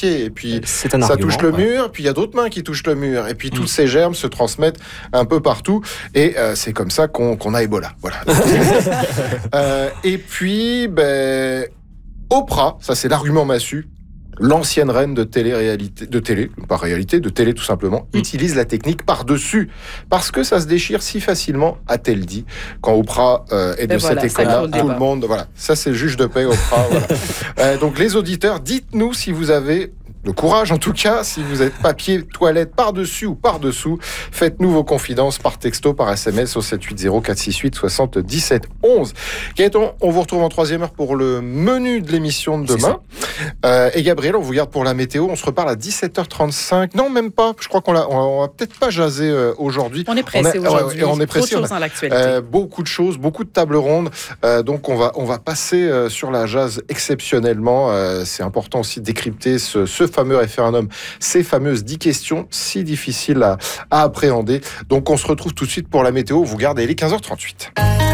pied, et puis c'est un ça argument, touche le mur, puis il y a d'autres mains qui touchent le mur, et puis tous ces germes se transmettent un peu partout, et c'est comme ça qu'on a Ebola. Voilà. Et puis, Oprah, ça c'est l'argument massu, l'ancienne reine de télé tout simplement, utilise la technique par-dessus, parce que ça se déchire si facilement, a-t-elle dit. Quand Oprah est de cette école-là, tout le monde... Voilà, ça c'est le juge de paix, Oprah. Voilà. Donc les auditeurs, dites-nous si vous avez... le courage, en tout cas, si vous êtes papier toilette par-dessus ou par-dessous, faites-nous vos confidences par texto, par SMS au 780-468-77-11. Gaëtan, on vous retrouve en troisième heure pour le menu de l'émission de demain. Et Gabriel, on vous garde pour la météo. On se reparle à 17h35. Non, même pas. Je crois qu'on va peut-être pas jaser aujourd'hui. On est pressé aujourd'hui. On est pressé. Trop de choses dans l'actualité. Beaucoup de choses, beaucoup de tables rondes. Donc, on va passer sur la jazz exceptionnellement. C'est important aussi de décrypter ce fameux référendum, ces fameuses 10 questions si difficiles à appréhender. Donc on se retrouve tout de suite pour la météo. Vous gardez les 15h38.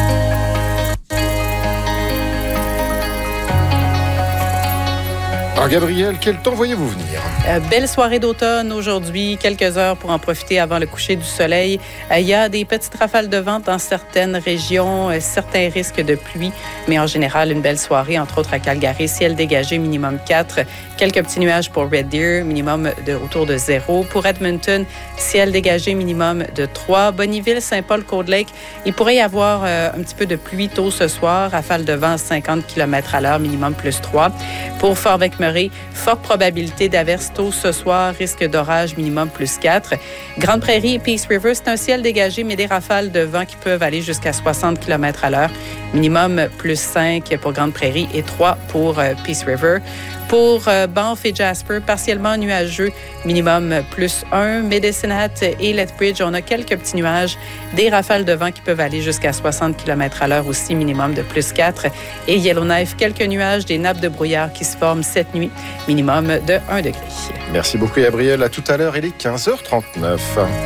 Alors Gabriel, quel temps voyez-vous venir? Belle soirée d'automne aujourd'hui, quelques heures pour en profiter avant le coucher du soleil. Il y a des petites rafales de vent dans certaines régions, certains risques de pluie, mais en général, une belle soirée, entre autres à Calgary, ciel dégagé, minimum 4. Quelques petits nuages pour Red Deer, minimum autour de 0. Pour Edmonton, ciel dégagé, minimum de 3. Bonnyville, Saint-Paul, Cold Lake, il pourrait y avoir un petit peu de pluie tôt ce soir, rafale de vent à 50 km/h, minimum plus 3. Pour Fort McMurray, forte probabilité d'averse tôt ce soir, risque d'orage minimum plus 4. Grande Prairie et Peace River, c'est un ciel dégagé, mais des rafales de vent qui peuvent aller jusqu'à 60 km/h. Minimum plus 5 pour Grande Prairie et 3 pour Peace River. Pour Banff et Jasper, partiellement nuageux, minimum plus 1. Medicine Hat et Lethbridge, on a quelques petits nuages, des rafales de vent qui peuvent aller jusqu'à 60 km/h aussi, minimum de plus 4. Et Yellowknife, quelques nuages, des nappes de brouillard qui se forment cette nuit, minimum de 1 degré. Merci beaucoup Gabriel, à tout à l'heure, il est 15h39.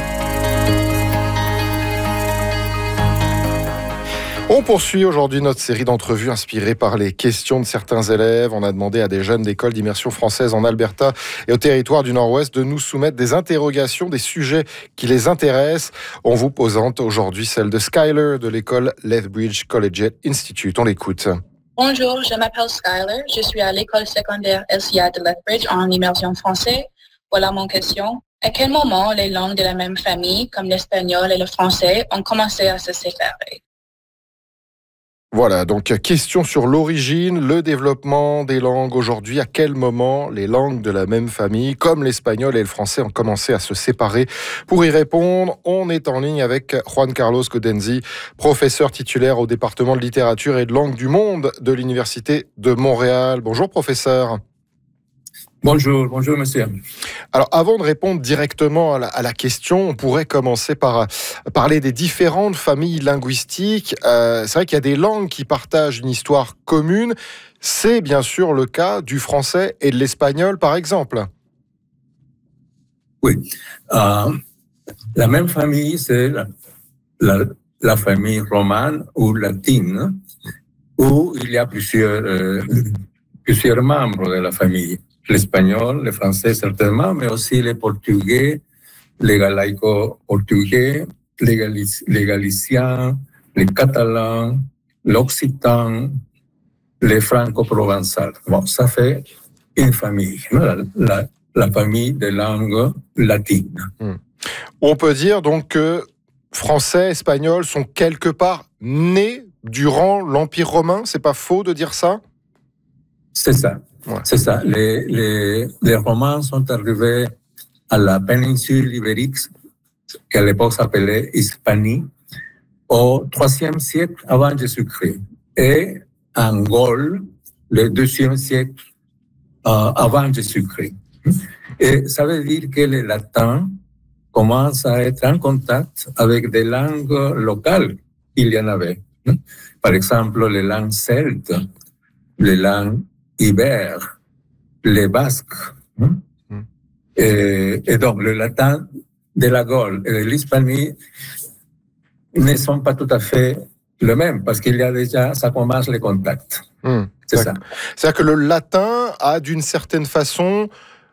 On poursuit aujourd'hui notre série d'entrevues inspirées par les questions de certains élèves. On a demandé à des jeunes d'école d'immersion française en Alberta et au territoire du Nord-Ouest de nous soumettre des interrogations, des sujets qui les intéressent. On vous présente aujourd'hui celle de Skyler de l'école Lethbridge Collegiate Institute. On l'écoute. Bonjour, je m'appelle Skyler. Je suis à l'école secondaire LCA de Lethbridge en immersion française. Voilà mon question. À quel moment les langues de la même famille, comme l'espagnol et le français, ont commencé à se séparer? Voilà, donc question sur l'origine, le développement des langues aujourd'hui. À quel moment les langues de la même famille, comme l'espagnol et le français, ont commencé à se séparer? Pour y répondre, on est en ligne avec Juan Carlos Codenzi, professeur titulaire au département de littérature et de langue du monde de l'Université de Montréal. Bonjour professeur. Bonjour monsieur. Alors, avant de répondre directement à la question, on pourrait commencer par parler des différentes familles linguistiques. C'est vrai qu'il y a des langues qui partagent une histoire commune. C'est bien sûr le cas du français et de l'espagnol, par exemple. Oui. La même famille, c'est la famille romane ou latine, où il y a plusieurs membres de la famille. L'espagnol, le français certainement, mais aussi les portugais, les galaïco-portugais, les galiciens, les catalans, l'occitan, les franco-provençal. Bon, ça fait une famille, la famille des langues latines. On peut dire donc que français, espagnol sont quelque part nés durant l'Empire romain. C'est pas faux de dire ça? C'est ça. Ouais. C'est ça. Les Romains sont arrivés à la péninsule ibérique, qui à l'époque s'appelait Hispanie, au IIIe siècle avant Jésus-Christ, et en Gaule, le IIe siècle avant Jésus-Christ. Et ça veut dire que le latin commence à être en contact avec des langues locales qu'il y en avait. Par exemple, les langues celtes, les langues ibères, les basques. Et donc, le latin de la Gaule et de l'Hispanie ne sont pas tout à fait le même, parce qu'il y a déjà, ça commence les contacts. C'est ça. C'est-à-dire que le latin a d'une certaine façon